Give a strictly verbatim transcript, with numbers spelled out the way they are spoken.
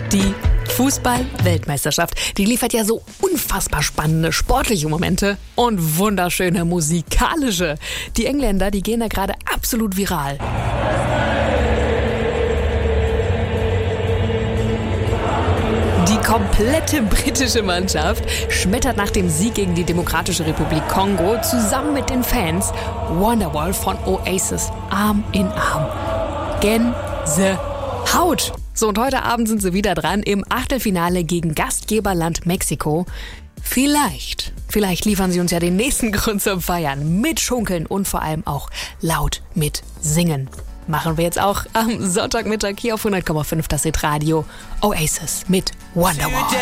Die Fußball-Weltmeisterschaft, die liefert ja so unfassbar spannende sportliche Momente und wunderschöne musikalische. Die Engländer, die gehen da gerade absolut viral. Die komplette britische Mannschaft schmettert nach dem Sieg gegen die Demokratische Republik Kongo zusammen mit den Fans Wonderwall von Oasis Arm in Arm. Gänsehaut! So, und heute Abend sind sie wieder dran im Achtelfinale gegen Gastgeberland Mexiko. Vielleicht, vielleicht liefern sie uns ja den nächsten Grund zum Feiern. Mit Schunkeln und vor allem auch laut mit Singen. Machen wir jetzt auch am Sonntagmittag hier auf hundert Komma fünf das Hit Radio. Oasis mit Wonderwall.